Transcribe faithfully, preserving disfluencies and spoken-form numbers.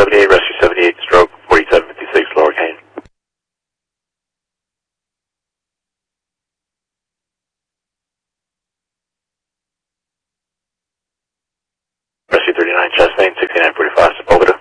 seventy-eight, rescue seventy-eight, stroke forty-seven fifty-six, Lower Cane. Rescue thirty-nine, chest main, sixty-nine forty-five, Sepulveda.